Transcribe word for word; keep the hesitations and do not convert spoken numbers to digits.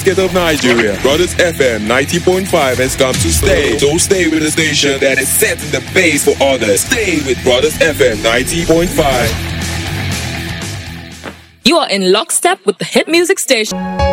basket of Nigeria. Brothers F M ninety point five has come to stay. So stay with the station that is setting the pace for others. Stay with Brothers F M ninety point five. You are in lockstep with the hit music station.